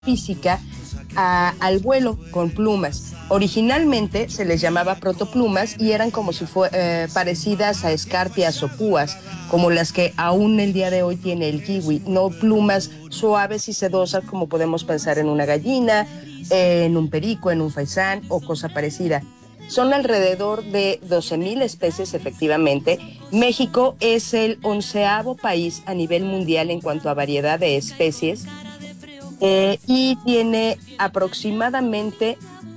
física al vuelo con plumas. Originalmente se les llamaba protoplumas y eran como si parecidas a escarpias o púas, como las que aún el día de hoy tiene el kiwi, no plumas suaves y sedosas como podemos pensar en una gallina, en un perico, en un faisán o cosa parecida. Son alrededor de 12,000 especies efectivamente. México es el 11º país a nivel mundial en cuanto a variedad de especies y tiene aproximadamente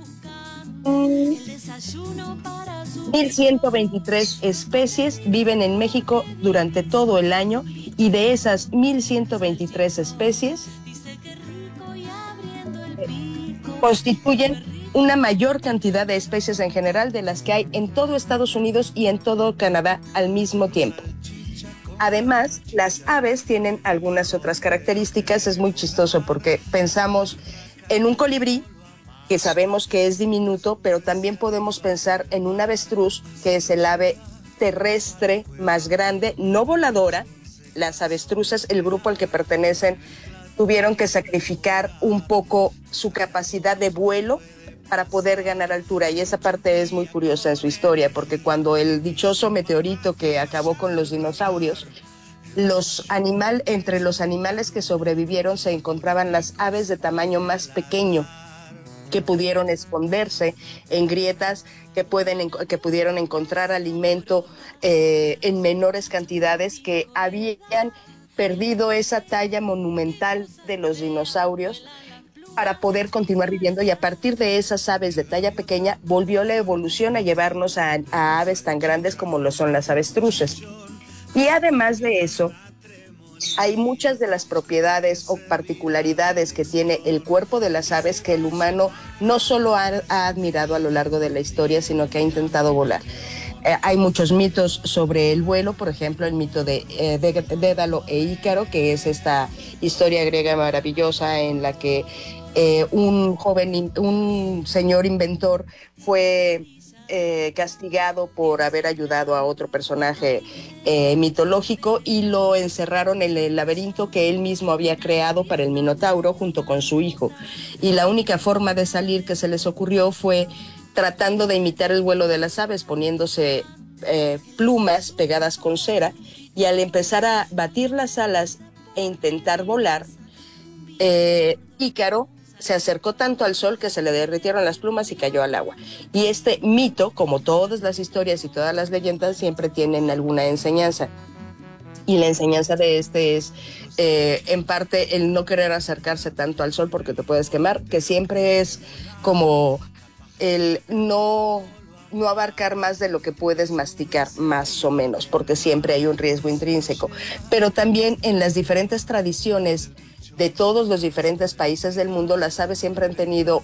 1,123 especies viven en México durante todo el año y de esas 1,123 especies constituyen una mayor cantidad de especies en general de las que hay en todo Estados Unidos y en todo Canadá al mismo tiempo. Además, las aves tienen algunas otras características. Es muy chistoso porque pensamos en un colibrí, que sabemos que es diminuto, pero también podemos pensar en un avestruz, que es el ave terrestre más grande, no voladora. Las avestruces, el grupo al que pertenecen, tuvieron que sacrificar un poco su capacidad de vuelo para poder ganar altura, y esa parte es muy curiosa en su historia, porque cuando el dichoso meteorito que acabó con los dinosaurios, entre los animales que sobrevivieron se encontraban las aves de tamaño más pequeño, que pudieron esconderse en grietas, que pudieron encontrar alimento en menores cantidades, que habían perdido esa talla monumental de los dinosaurios para poder continuar viviendo, y a partir de esas aves de talla pequeña volvió la evolución a llevarnos a aves tan grandes como lo son las avestruces. Y además de eso, hay muchas de las propiedades o particularidades que tiene el cuerpo de las aves que el humano no solo ha admirado a lo largo de la historia, sino que ha intentado volar. Hay muchos mitos sobre el vuelo, por ejemplo, el mito de Dédalo e Ícaro, que es esta historia griega maravillosa en la que un señor inventor fue castigado por haber ayudado a otro personaje mitológico, y lo encerraron en el laberinto que él mismo había creado para el Minotauro junto con su hijo. Y la única forma de salir que se les ocurrió fue tratando de imitar el vuelo de las aves, poniéndose plumas pegadas con cera, y al empezar a batir las alas e intentar volar, Ícaro se acercó tanto al sol que se le derritieron las plumas y cayó al agua. Y este mito, como todas las historias y todas las leyendas, siempre tienen alguna enseñanza. Y la enseñanza de este es, en parte, el no querer acercarse tanto al sol porque te puedes quemar, que siempre es como el no abarcar más de lo que puedes masticar, más o menos, porque siempre hay un riesgo intrínseco. Pero también en las diferentes tradiciones de todos los diferentes países del mundo, las aves siempre han tenido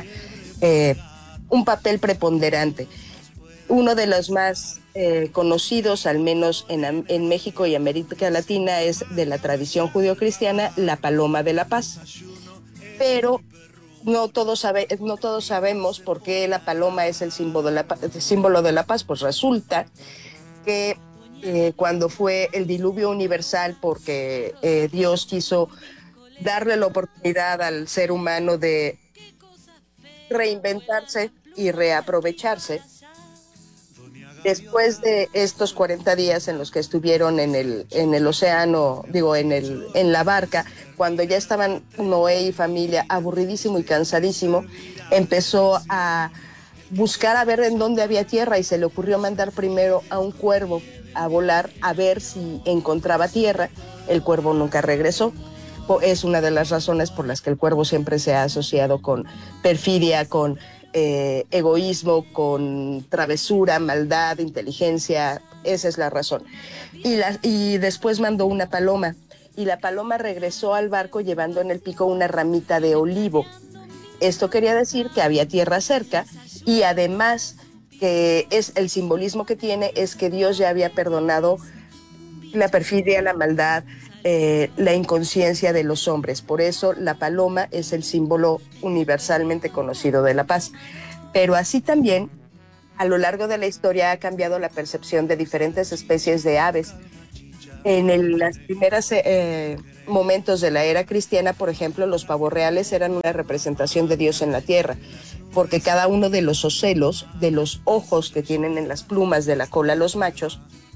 un papel preponderante. Uno de los más conocidos, al menos en México y América Latina, es de la tradición judio-cristiana, la paloma de la paz. Pero no todos sabemos por qué la paloma es el símbolo de la paz. Pues resulta que cuando fue el diluvio universal, porque Dios quiso darle la oportunidad al ser humano de reinventarse y reaprovecharse, después de estos 40 días en los que estuvieron en el océano, en la barca, cuando ya estaban Noé y familia aburridísimo y cansadísimo, empezó a buscar a ver en dónde había tierra, y se le ocurrió mandar primero a un cuervo a volar a ver si encontraba tierra. El cuervo nunca regresó. Es una de las razones por las que el cuervo siempre se ha asociado con perfidia, con egoísmo, con travesura, maldad, inteligencia. Esa es la razón. Y después mandó una paloma, y la paloma regresó al barco llevando en el pico una ramita de olivo. Esto quería decir que había tierra cerca, y además que es el simbolismo que tiene es que Dios ya había perdonado la perfidia, la maldad, la inconsciencia de los hombres. Por eso la paloma es el símbolo universalmente conocido de la paz. Pero así también, a lo largo de la historia ha cambiado la percepción de diferentes especies de aves. las primeras momentos de la era cristiana, por ejemplo, los pavos reales eran una representación de Dios en la tierra, porque cada uno de los ocelos, de los ojos que tienen en las plumas de la cola los machos,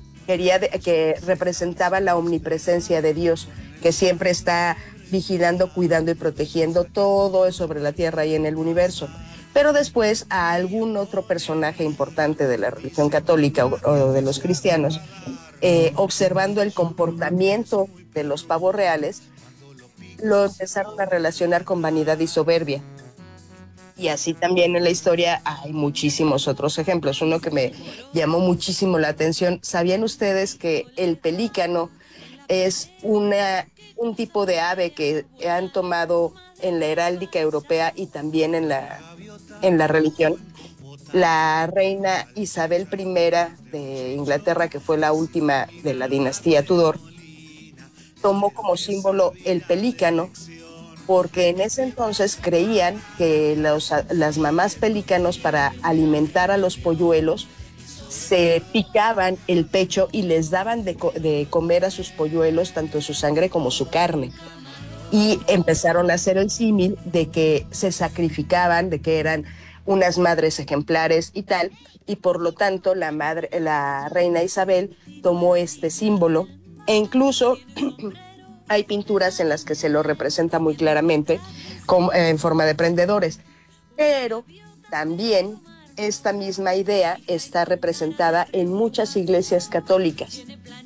que representaba la omnipresencia de Dios, que siempre está vigilando, cuidando y protegiendo todo sobre la tierra y en el universo. Pero después a algún otro personaje importante de la religión católica o de los cristianos, observando el comportamiento de los pavos reales, lo empezaron a relacionar con vanidad y soberbia. Y así también en la historia hay muchísimos otros ejemplos. Uno que me llamó muchísimo la atención: ¿sabían ustedes que el pelícano es un tipo de ave que han tomado en la heráldica europea y también en la religión? La reina Isabel I de Inglaterra, que fue la última de la dinastía Tudor, tomó como símbolo el pelícano, porque en ese entonces creían que las mamás pelícanos, para alimentar a los polluelos, se picaban el pecho y les daban de comer a sus polluelos tanto su sangre como su carne. Y empezaron a hacer el símil de que se sacrificaban, de que eran unas madres ejemplares y tal, y por lo tanto la reina Isabel tomó este símbolo, e incluso hay pinturas en las que se lo representa muy claramente en forma de prendedores. Pero también esta misma idea está representada en muchas iglesias católicas.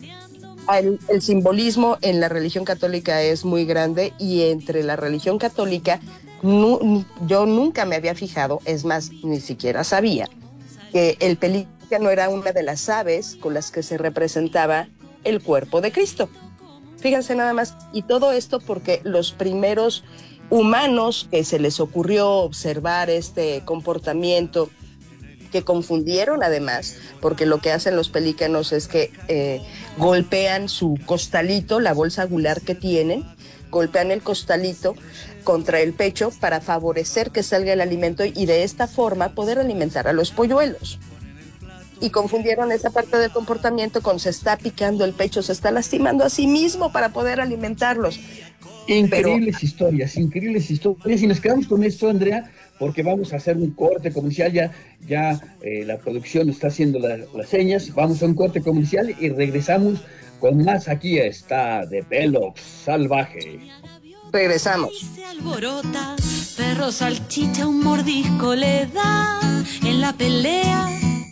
El simbolismo en la religión católica es muy grande, y entre la religión católica yo nunca me había fijado, es más, ni siquiera sabía, que el pelícano era una de las aves con las que se representaba el cuerpo de Cristo. Fíjense nada más, y todo esto porque los primeros humanos que se les ocurrió observar este comportamiento, que confundieron además, porque lo que hacen los pelícanos es que golpean su costalito, la bolsa aguilar que tienen, golpean el costalito contra el pecho para favorecer que salga el alimento y de esta forma poder alimentar a los polluelos. Y confundieron esa parte del comportamiento con se está picando el pecho, se está lastimando a sí mismo para poder alimentarlos. Increíbles historias. Y nos quedamos con esto, Andrea, porque vamos a hacer un corte comercial. Ya la producción está haciendo las señas. Vamos a un corte comercial y regresamos con más. Aquí está The Pelox Salvaje. Regresamos. Se alborota, perro salchicha un mordisco le da en la pelea.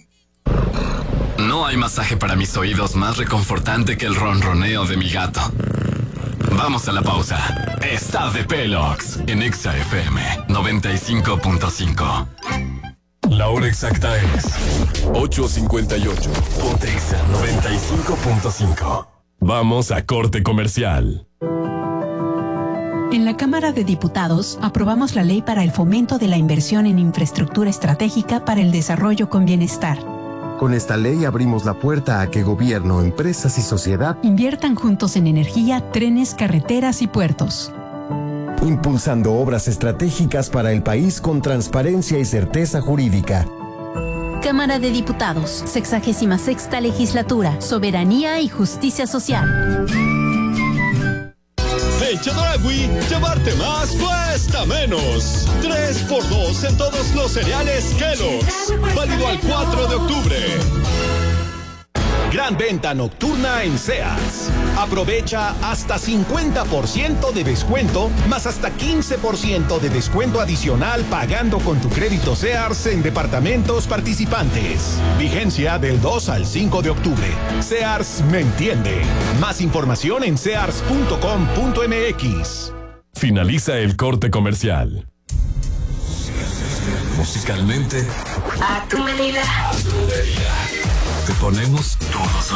No hay masaje para mis oídos más reconfortante que el ronroneo de mi gato. Vamos a la pausa. Está The Pelox en Exa FM 95.5. La hora exacta es 8:58. Ponte Exa 95.5. Vamos a corte comercial. En la Cámara de Diputados aprobamos la ley para el fomento de la inversión en infraestructura estratégica para el desarrollo con bienestar. Con esta ley abrimos la puerta a que gobierno, empresas y sociedad inviertan juntos en energía, trenes, carreteras y puertos. Impulsando obras estratégicas para el país con transparencia y certeza jurídica. Cámara de Diputados, 66ª Legislatura, Soberanía y Justicia Social. En Chedraui, llevarte más cuesta menos. 3x2 en todos los cereales Kellogg's. Válido al 4 de octubre. Gran venta nocturna en Sears. Aprovecha hasta 50% de descuento, más hasta 15% de descuento adicional pagando con tu crédito Sears en departamentos participantes. Vigencia del 2 al 5 de octubre. Sears me entiende. Más información en sears.com.mx. Finaliza el corte comercial. Musicalmente, A tu medida. te ponemos todos